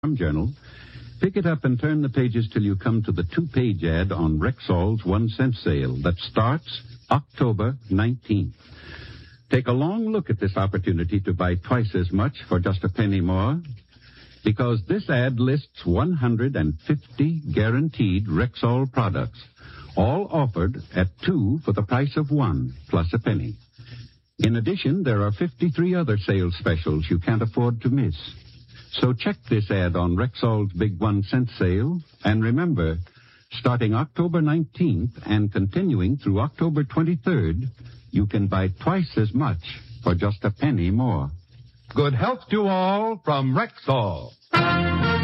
Journal. Pick it up and turn the pages till you come to the two-page ad on Rexall's 1-cent sale that starts October 19th. Take a long look at this opportunity to buy twice as much for just a penny more, because this ad lists 150 guaranteed Rexall products, all offered at 2 for the price of 1 plus a penny. In addition, there are 53 other sales specials you can't afford to miss. So check this ad on Rexall's big 1-cent sale, and remember, starting October 19th and continuing through October 23rd, you can buy twice as much for just a penny more. Good health to all from Rexall.